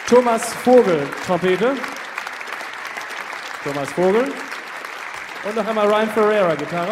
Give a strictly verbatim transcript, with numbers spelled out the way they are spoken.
Thomas Vogel, Trompete. Thomas Vogel. Und noch einmal Ryan Ferreira, Gitarre.